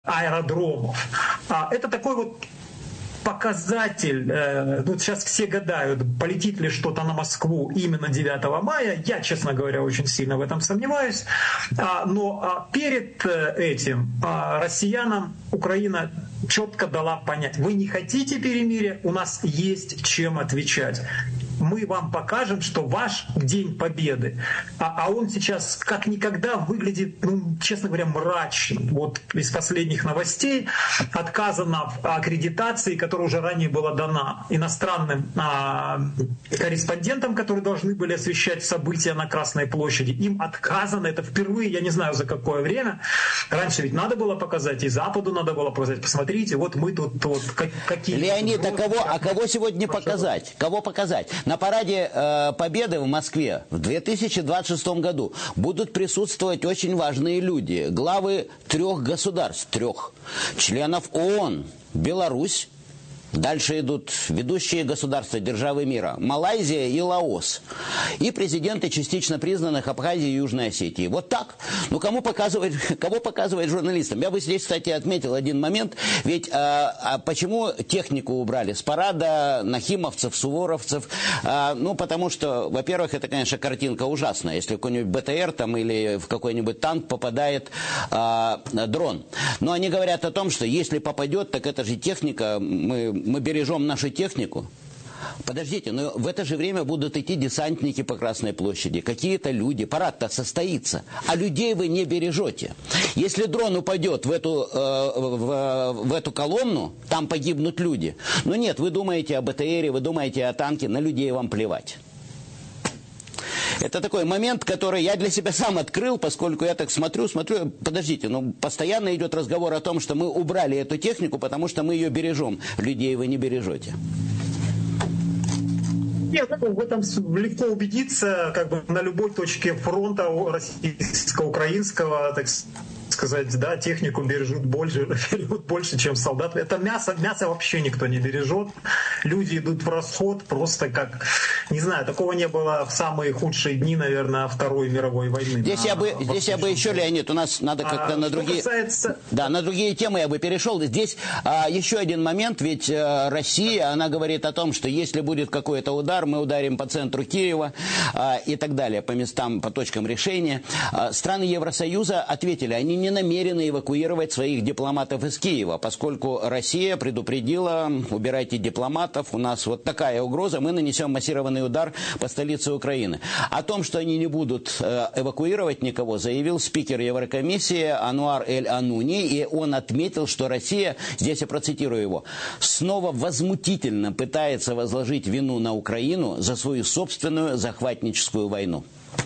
аэродромов. Это такой вот показатель, сейчас все гадают, полетит ли что-то на Москву именно 9 мая. Я, честно говоря, очень сильно в этом сомневаюсь. Но перед этим россиянам Украина четко дала понять: вы не хотите перемирия, у нас есть чем отвечать. Мы вам покажем, что ваш День Победы, а он сейчас как никогда выглядит, честно говоря, мрачно. Вот из последних новостей отказано в аккредитации, которая уже ранее была дана иностранным корреспондентам, которые должны были освещать события на Красной площади. Им отказано, это впервые, я не знаю за какое время. Раньше ведь надо было показать, и Западу надо было показать. Посмотрите, вот мы тут вот какие... Леонид, кого сегодня показать? Кого показать? На параде Победы в Москве в 2026 году будут присутствовать очень важные люди. Главы 3 государств, 3 членов ООН. Беларусь. Дальше идут ведущие государства, державы мира. Малайзия и Лаос. И президенты частично признанных Абхазии и Южной Осетии. Вот так. Кого показывать журналистам? Я бы здесь, кстати, отметил один момент. Ведь почему технику убрали с парада нахимовцев, суворовцев? Потому что, во-первых, это, конечно, картинка ужасная. Если в какой-нибудь БТР там, или в какой-нибудь танк попадает дрон. Но они говорят о том, что если попадет, так это же техника, мы бережем нашу технику. Подождите, но в это же время будут идти десантники по Красной площади, какие-то люди, парад-то состоится, а людей вы не бережете. Если дрон упадет в эту колонну, там погибнут люди. Но нет, вы думаете о БТРе, вы думаете о танке, на людей вам плевать. Это такой момент, который я для себя сам открыл, поскольку я так смотрю, подождите, постоянно идет разговор о том, что мы убрали эту технику, потому что мы ее бережем. Людей вы не бережете. Нет, в этом легко убедиться, на любой точке фронта российско-украинского, так сказать, да, технику бережут больше, чем солдат. Это мясо вообще никто не бережет. Люди идут в расход просто как, не знаю, такого не было в самые худшие дни, наверное, Второй мировой войны. Здесь я бы еще, Леонид, у нас надо как-то на другие... на другие темы я бы перешел. Здесь еще один момент, ведь Россия, она говорит о том, что если будет какой-то удар, мы ударим по центру Киева и так далее, по местам, по точкам решения. Страны Евросоюза ответили, они не намерены эвакуировать своих дипломатов из Киева, поскольку Россия предупредила: убирайте дипломатов, у нас вот такая угроза, мы нанесем массированный удар по столице Украины. О том, что они не будут эвакуировать никого, заявил спикер Еврокомиссии Ануар Эль-Ануни, и он отметил, что Россия, здесь я процитирую его, снова возмутительно пытается возложить вину на Украину за свою собственную захватническую войну.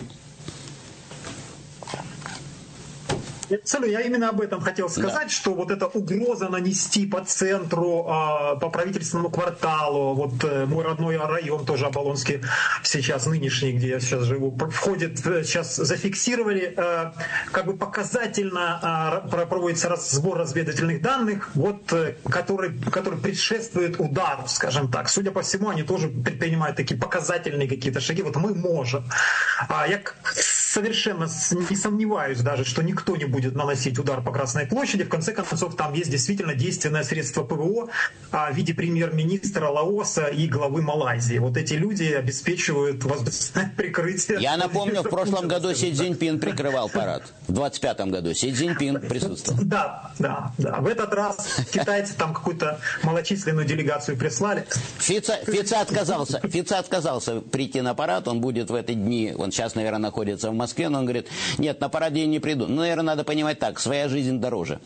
Я именно об этом хотел сказать, что вот эта угроза нанести по центру, по правительственному кварталу, вот мой родной район, тоже Оболонский, сейчас нынешний, где я сейчас живу, входит, сейчас зафиксировали, показательно проводится сбор разведывательных данных, который предшествует удару, скажем так. Судя по всему, они тоже предпринимают такие показательные какие-то шаги. Вот мы можем. Я совершенно не сомневаюсь даже, что никто не будет наносить удар по Красной площади. В конце концов, там есть действительно действенное средство ПВО в виде премьер-министра Лаоса и главы Малайзии. Вот эти люди обеспечивают воздушное прикрытие. Я напомню, в прошлом году Си Цзиньпин прикрывал парад. В 25-м году Си Цзиньпин присутствовал. Да. В этот раз китайцы там какую-то малочисленную делегацию прислали. Фица отказался прийти на парад. Он будет в эти дни, он сейчас, наверное, находится в Москве, но он говорит: нет, на парад я не приду. Наверное, надо понимать так, своя жизнь дороже.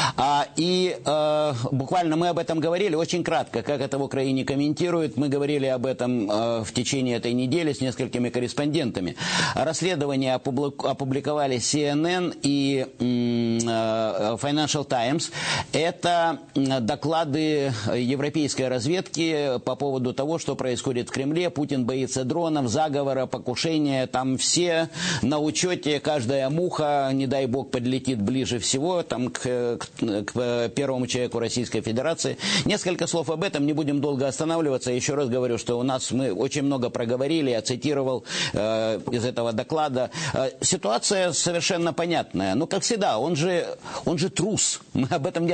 Буквально мы об этом говорили, очень кратко, как это в Украине комментируют. Мы говорили об этом в течение этой недели с несколькими корреспондентами. Расследование опубликовали CNN и Financial Times. Это доклады европейской разведки по поводу того, что происходит в Кремле. Путин боится дронов, заговора, покушения. Там все на учете, каждая муха, не дай бог, подлетит ближе всего там, к первому человеку Российской Федерации. Несколько слов об этом, не будем долго останавливаться. Еще раз говорю, что у нас мы очень много проговорили, я цитировал из этого доклада. Ситуация совершенно понятная. Но, как всегда, он же трус. Мы об этом не